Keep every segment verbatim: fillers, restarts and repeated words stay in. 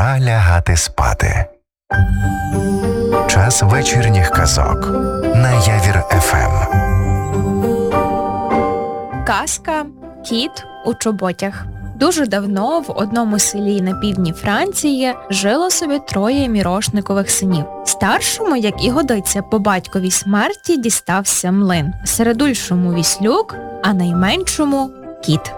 Пора лягати спати. Час вечірніх казок на Явір еф ем. Казка «Кіт у чоботях». Дуже давно в одному селі на півдні Франції жило собі троє мірошникових синів. Старшому, як і годиться, по батьковій смерті дістався млин, середульшому віслюк, а найменшому – кіт.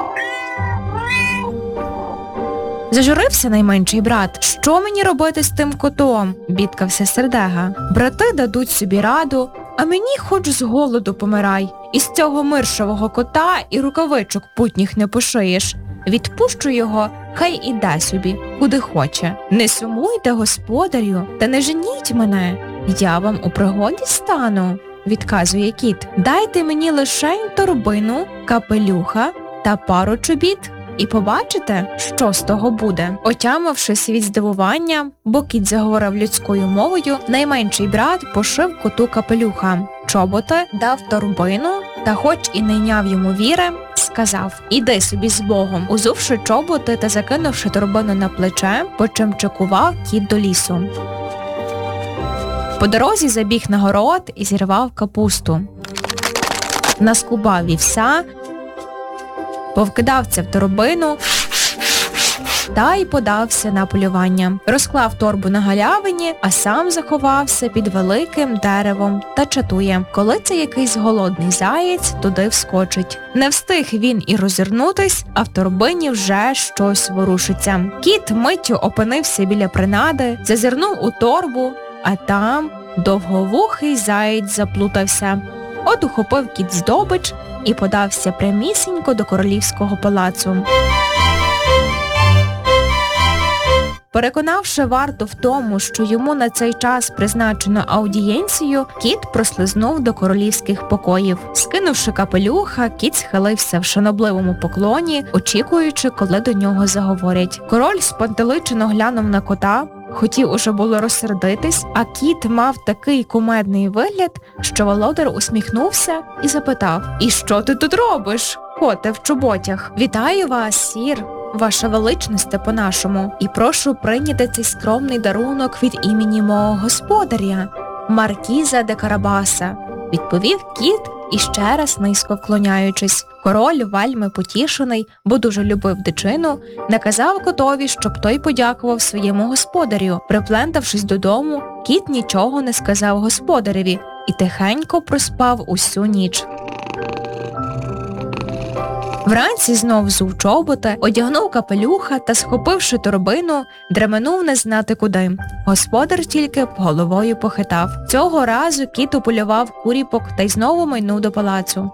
Зажурився найменший брат. Що мені робити з тим котом? Бідкався сердега. Брати дадуть собі раду, а мені хоч з голоду помирай. Із цього миршового кота і рукавичок путніх не пошиєш. Відпущу його, хай іде собі, куди хоче. Не сумуйте, господарю, та не женіть мене. Я вам у пригоді стану, відказує кіт. Дайте мені лишень торбину, капелюха та пару чобіт. І побачите, що з того буде. Отямившись від здивування, бо кіт заговорив людською мовою, найменший брат пошив коту капелюха. Чоботи дав торбину, та хоч і не йняв йому віри, сказав: «Іди собі з Богом». Узувши чоботи та закинувши торбину на плече, почимчикував кіт до лісу. По дорозі забіг на город і зірвав капусту. Наскубав вівса, повкидав це в торбину та й подався на полювання. Розклав торбу на галявині, а сам заховався під великим деревом та чатує. Коли це якийсь голодний заєць, туди вскочить. Не встиг він і роззирнутись, а в торбині вже щось ворушиться. Кіт миттю опинився біля принади, зазирнув у торбу, а там довговухий заєць заплутався. От ухопив кіт здобич і подався прямісінько до королівського палацу. Переконавши варту в тому, що йому на цей час призначено аудієнцію, кіт прослизнув до королівських покоїв. Скинувши капелюха, кіт схилився в шанобливому поклоні, очікуючи, коли до нього заговорять. Король спантеличено глянув на кота, хотів уже було розсердитись, а кіт мав такий кумедний вигляд, що володар усміхнувся і запитав: «І що ти тут робиш, коте в чоботях?» «Вітаю вас, сір, ваша величносте по-нашому, і прошу прийняти цей скромний дарунок від імені мого господаря, Маркіза де Карабаса», відповів кіт і ще раз низько вклоняючись. Король, вельми потішений, бо дуже любив дичину, наказав котові, щоб той подякував своєму господарю. Приплентавшись додому, кіт нічого не сказав господареві і тихенько проспав усю ніч. Вранці знов взув чоботи, одягнув капелюха та, схопивши торбину, дременув не знати куди. Господар тільки головою похитав. Цього разу кіт уполював куріпок та й знову майнув до палацу.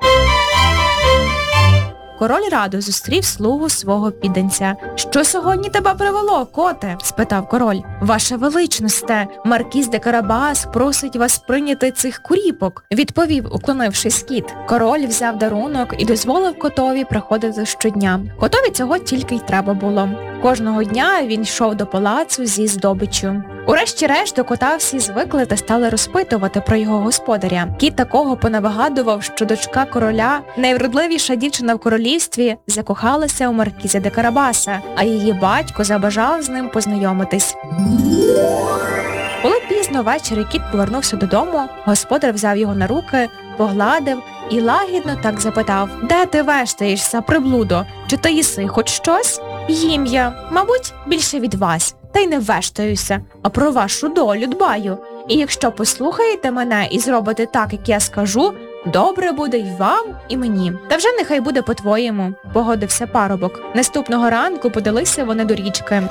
Король радо зустрів слугу свого підданця. «Що сьогодні тебе привело, коте?» – спитав король. «Ваше величносте, Маркіз де Карабас просить вас прийняти цих куріпок», – відповів, уклонившись кіт. Король взяв дарунок і дозволив котові приходити щодня. Котові цього тільки й треба було. Кожного дня він йшов до палацу зі здобиччю. Урешті-решт до кота всі звикли та стали розпитувати про його господаря. Кіт такого понавигадував, що дочка короля, найвродливіша дівчина в королівстві, закохалася у Маркіза де Карабаса, а її батько забажав з ним познайомитись. Коли пізно ввечері кіт повернувся додому, господар взяв його на руки, погладив і лагідно так запитав: «Де ти вештаєшся, приблудо? Чи ти їси хоч щось?» «Їм я, мабуть, більше від вас, та й не вештаюся, а про вашу долю дбаю. І якщо послухаєте мене і зробите так, як я скажу, добре буде й вам, і мені». «Та вже нехай буде по-твоєму», – погодився парубок. Наступного ранку подалися вони до річки.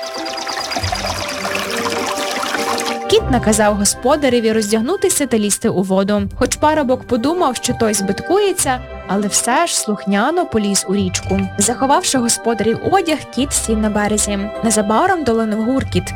Кіт наказав господареві роздягнутися та лізти у воду. Хоч парубок подумав, що той збиткується, але все ж слухняно поліз у річку. Заховавши господарів одяг, кіт сів на березі. Незабаром долинув гуркіт.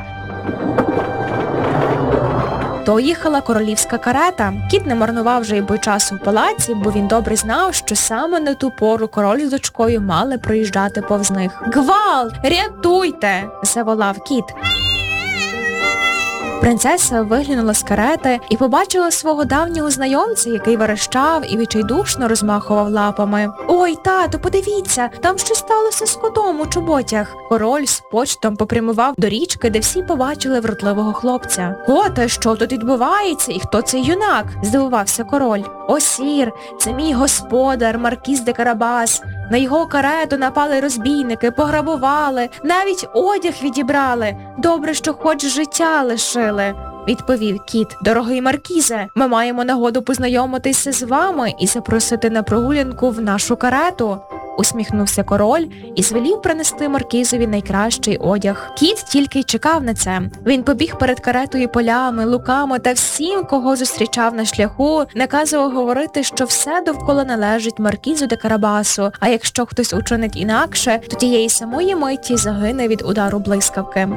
То їхала королівська карета. Кіт не марнував вже й бо часу в палаці, бо він добре знав, що саме на ту пору король з дочкою мали проїжджати повз них. «Гвалт! Рятуйте!» – заволав кіт. Принцеса виглянула з карети і побачила свого давнього знайомця, який верещав і відчайдушно розмахував лапами. «Ой, тато, подивіться, там щось сталося з котом у чоботях». Король з почтом попрямував до річки, де всі побачили вродливого хлопця. «Коте, що тут відбувається і хто цей юнак?» – здивувався король. «О, сір, це мій господар, маркіз де Карабас. На його карету напали розбійники, пограбували, навіть одяг відібрали. Добре, що хоч життя лишили», – відповів кіт. «Дорогий маркізе, ми маємо нагоду познайомитися з вами і запросити на прогулянку в нашу карету», – усміхнувся король і звелів принести маркізові найкращий одяг. Кіт тільки й чекав на це. Він побіг перед каретою полями, луками та всім, кого зустрічав на шляху, наказував говорити, що все довкола належить маркізу де Карабасу, а якщо хтось учинить інакше, то тієї самої миті загине від удару блискавки.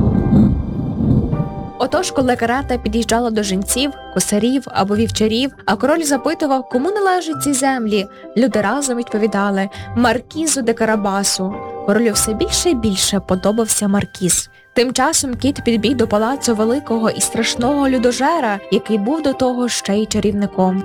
Отож, коли карета під'їжджала до жінців, косарів або вівчарів, а король запитував, кому належать ці землі, люди разом відповідали «Маркізу де Карабасу». Королю все більше і більше подобався маркіз. Тим часом кіт підбіг до палацу великого і страшного людожера, який був до того ще й чарівником.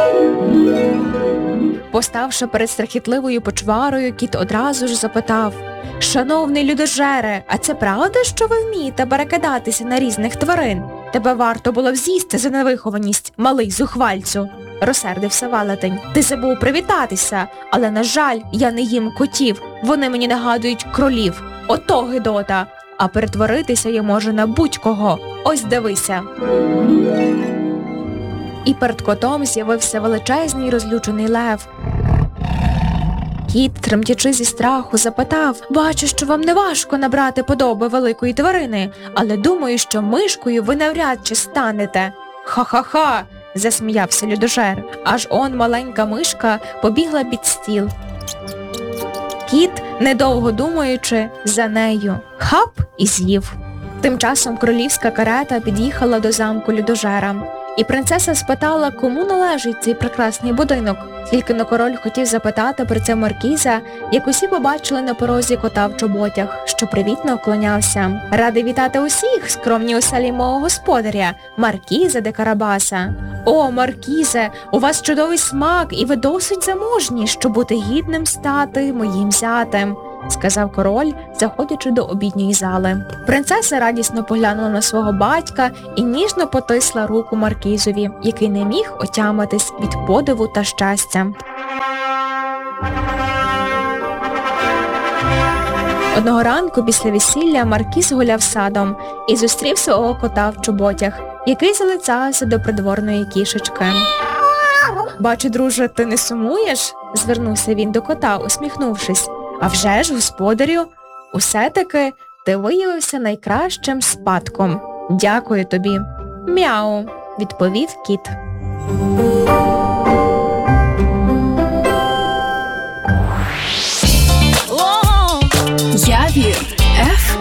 Поставши перед страхітливою почварою, кіт одразу ж запитав: «Шановний людожере, а це правда, що ви вмієте перекидатися на різних тварин? Тебе варто було б з'їсти за невихованість, малий зухвальцю», – розсердився велетень. «Ти забув привітатися, але, на жаль, я не їм котів, вони мені нагадують кролів. Ото гидота, а перетворитися я можу на будь-кого. Ось дивися». І перед котом з'явився величезний розлючений лев. Кіт, тремтячи зі страху, запитав: «Бачу, що вам не важко набрати подоби великої тварини, але думаю, що мишкою ви навряд чи станете». «Ха-ха-ха!» – засміявся людожер. Аж он маленька мишка побігла під стіл. Кіт, недовго думаючи, за нею. Хап і з'їв. Тим часом королівська карета під'їхала до замку людожера. І принцеса спитала, кому належить цей прекрасний будинок. Тільки но король хотів запитати про це маркіза, як усі побачили на порозі кота в чоботях, що привітно вклонявся. «Радий вітати усіх, скромні оселі мого господаря, маркіза де Карабаса». «О, маркізе, у вас чудовий смак, і ви досить заможні, щоб бути гідним стати моїм зятем», – сказав король, заходячи до обідньої зали. Принцеса радісно поглянула на свого батька і ніжно потисла руку маркізові, який не міг отямитись від подиву та щастя. Одного ранку після весілля маркіз гуляв садом і зустрів свого кота в чоботях, який залицявся до придворної кішечки. «Бачу, друже, ти не сумуєш?» – звернувся він до кота, усміхнувшись. «А вже ж, господарю, усе-таки ти виявився найкращим спадком. Дякую тобі». «Мяу», – відповів кіт.